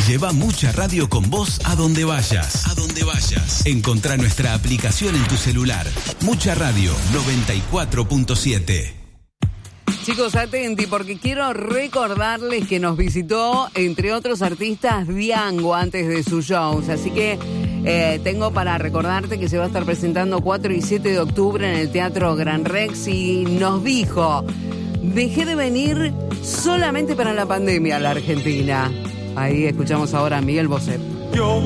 Lleva Mucha Radio con vos a donde vayas. A donde vayas. Encontrá nuestra aplicación en tu celular. Mucha Radio 94.7. Chicos, atenti, porque quiero recordarles que nos visitó, entre otros artistas, Diango antes de sus shows. Así que tengo para recordarte que se va a estar presentando 4 y 7 de octubre en el Teatro Gran Rex y nos dijo: dejé de venir solamente para la pandemia a la Argentina. Ahí escuchamos ahora a Miguel Bosé. Yo